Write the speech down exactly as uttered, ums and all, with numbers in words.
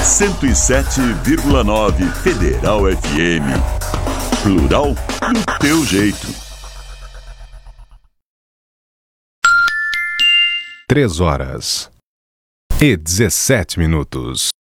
cento e sete vírgula nove Federal F M. Plural do teu jeito. Três horas e dezessete minutos.